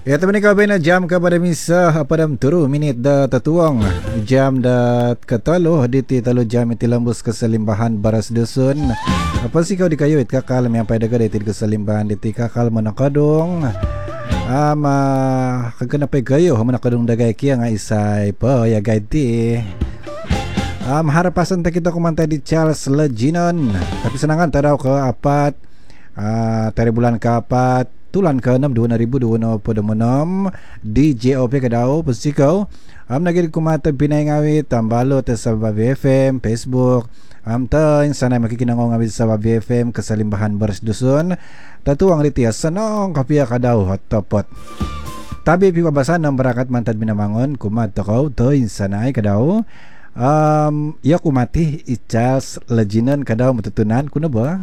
Ya teman kabin na jam kepada misa padam turu minit da tatuang jam da ketalo diti talo jam iti lambus keselimbahan baras dusun. Apa sih kau dikayuit kakal yang pada gede ti keselimbahan diti kakal manakadong. Kagana pa gayo manakadong dagay kia nga isay pa ya gaiti. Harapasan ta kita kumanta di Charles Leginon. Tapi senangan tadaw ke apat tari bulan ke-4 tulan ke-6 2026 DJOP kadao pesikaw naging kumata pinay ngawit tambalo ta sa Babi FM Facebook tayo sanay makikinangong ngawit sa Babi FM kesalimbahan baras dusun tatuang litias sanong kapia kadao hotopot tabi pipabasan ng barakat mantad binamangon kumata ko tayo sanay kadao ya kumati Charles Leginon kadao matutunan kuno ba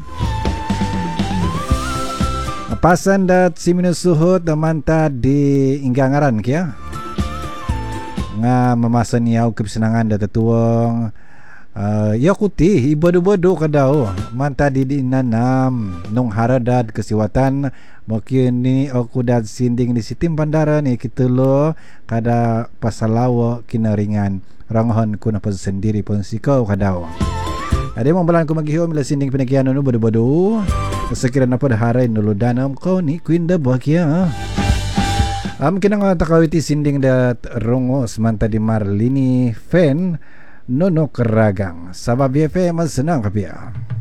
pasan dat si minusuhot manta di inggangaran kya nga mamasan niya og kesenangan dat tuwang yakuti ibodo-bodo kadao manta di dinanam nung haradad kesiwatan mungkin ni aku dat sinding di sitim bandara ni kitulo kada pasalawo kinaringan ranghon kuna pa sendiri pun sikau kadao ada yang membalan ko maghihom ila sinding pinagyan no bodo-bodo sekiranya pada haray nuludanam kau ni kuinda bahagia kinang takawiti sinding dat rongos manta di Marlini Fen nono keragang sabab FM senang kapia.